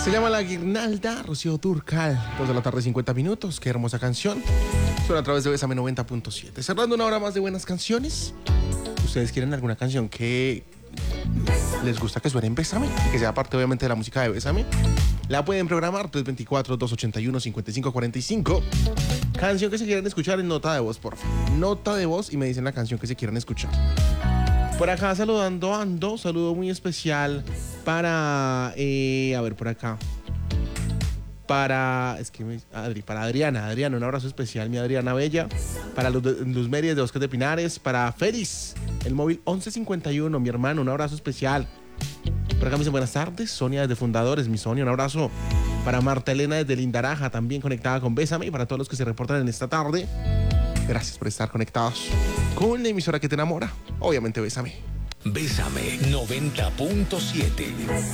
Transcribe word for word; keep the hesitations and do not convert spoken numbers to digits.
Se llama La Guirnalda, Rocío Dúrcal. Dos de la tarde, cincuenta minutos. Qué hermosa canción. Suena a través de Bésame noventa punto siete. Cerrando una hora más de buenas canciones. ¿Ustedes quieren alguna canción que les gusta que suene en Bésame? Y que sea parte, obviamente, de la música de Bésame. La pueden programar tres dos cuatro, dos ocho uno, cinco cinco cuatro cinco. Canción que se quieran escuchar en nota de voz, por favor. Nota de voz y me dicen la canción que se quieran escuchar. Por acá saludando ando, saludo muy especial para, eh, a ver por acá, para, es que me, Adri, para Adriana, Adriana, un abrazo especial, mi Adriana Bella, para Luz, Luz Mérides de Oscar de Pinares, para Feris, el móvil once cincuenta y uno, mi hermano, un abrazo especial. Por acá me dicen buenas tardes, Sonia desde Fundadores, mi Sonia, un abrazo. Para Marta Elena desde Lindaraja, también conectada con Bésame, y para todos los que se reportan en esta tarde. Gracias por estar conectados con la emisora que te enamora. Obviamente, Bésame. Bésame noventa punto siete.